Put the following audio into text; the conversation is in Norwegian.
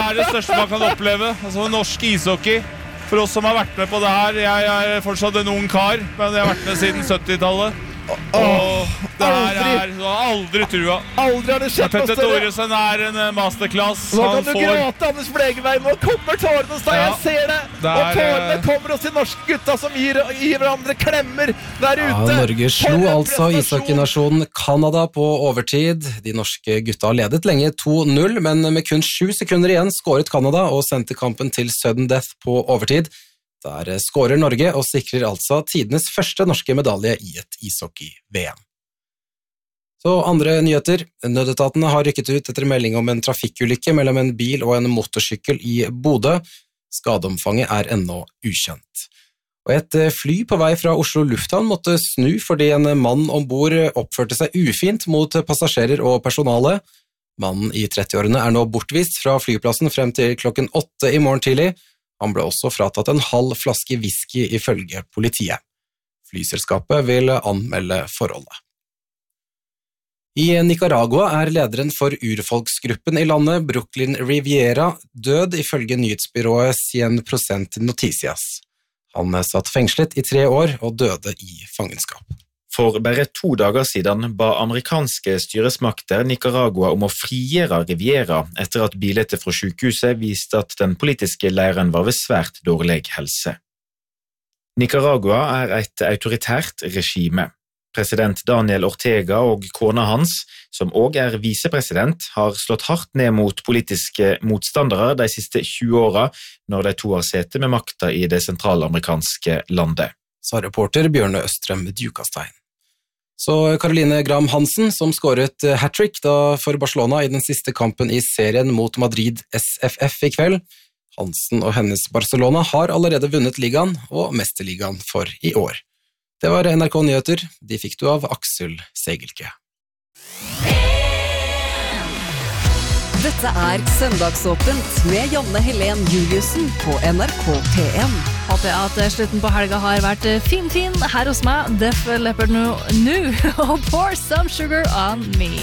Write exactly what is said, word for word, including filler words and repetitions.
er det største man kan oppleve. Altså norsk ishockey. For oss som har vært med på det her, jeg er fortsatt en ung kar, men jeg har vært med siden syttitallet. Og det her er du har aldri trua. Aldri har det skjedd noe Petter større. Thoresen er en masterclass. Nå kan Han du får gråte, Anders Blegevei. Nå kommer tårene hos deg, Ja. jeg ser det. Det Og er, tårene eh, kommer hos de norske gutta som gir, gir hverandre klemmer der Ja, ute. Norge slo For en altså prestasjon. ishockeynasjonen Canada på overtid. De norske gutta ledet lenge to null, men med kun sju sekunder igjen skåret Canada og sendte kampen til sudden death på overtid. Der skårer Norge og sikrer altså tidenes første norske medalje i et ishockey-V M. Så andre nyheter. Nødetatene har rykket ut etter melding om en trafikkulykke mellom en bil og en motorsykkel i Bodø. Skadeomfanget er ennå ukjent. Og et fly på vei fra Oslo lufthavn måtte snu fordi en mann ombord oppførte seg ufint mot passasjerer og personale. Mannen i trettiårene er nå bortvist fra flyplassen frem til klokken åtte i morgen tidlig. Han ble også fratatt en halv flaske whisky ifølge politiet. Flyselskapet vil anmelde forholdet. I Nicaragua er lederen for urfolksgruppen i landet, Brooklyn Riviera, død ifølge nyhetsbyrået cien prosent Noticias. Han satt fengslet i tre år og døde i fangenskap. For bare to dager siden ba amerikanske styresmakter Nicaragua om å frigjøre Riviera etter at bilder fra sykehuset viste at den politiske leiren var ved svært dårlig helse. Nicaragua er et autoritært regime. President Daniel Ortega og kona hans, som også er visepresident, har slått hardt ned mot politiske motstandere de siste tjue åra når de to har sete med makta i det sentralamerikanske landet. Sa reporter Bjørne Østrøm Djukastein. Så Caroline Graham Hansen, som skåret hat-trick da for Barcelona i den siste kampen i serien mot Madrid S F F i kveld. Hansen og hennes Barcelona har allerede vunnet ligaen og mesterligaen for i år. Det var N R K Nyheter. De fikk du av Aksel Segelke. Dette er Søndagsåpent med Janne Helen Juliussen på N R K P en. Håper jeg at slutten på helga har vært fin-fin her hos meg. Def Leppard nå, nå, og pour some sugar on me.